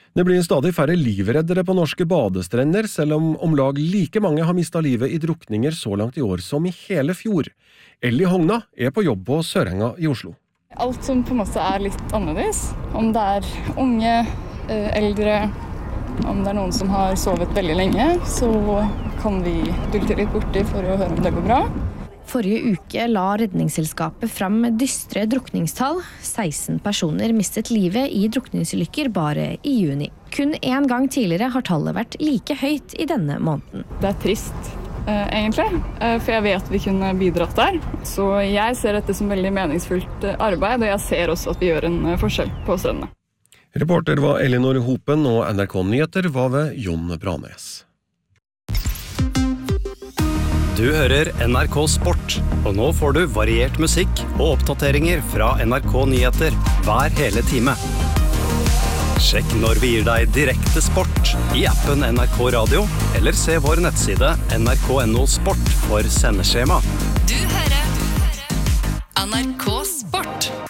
Det blir stadig færre livreddere på norske badestrender, selv om lag like mange har mistet livet i drukninger så langt i år som i hele fjor. Ellie Hogna på jobb på Sørenga i Oslo. Alt som på en måte litt annerledes, om det unge, eldre, om det noen som har sovet veldig lenge, så kan vi dulte litt borti for å høre om det går bra. Forrige uke la Redningsselskapet fram dystre drukningstall. 16 personer mistet livet i drukningsulykker bare i juni. Kun en gang tidligere har tallet vært like høyt i denne måneden. Det trist, egentlig, for jeg vet vi kunne bidratt der. Så jeg ser dette som veldig meningsfullt arbeid, og jeg ser også at vi gjør en forskjell på strendene. Reporter var Elinor Hopen, og NRK Nyheter var ved Jon Branes. Du hører NRK Sport, og nå får du variert musikk og oppdateringer fra NRK Nyheter hver hele time. Sjekk når vi gir deg direkte sport i appen NRK Radio, eller se vår nettside nrk.no sport for sendeskjema. Du hører NRK Sport.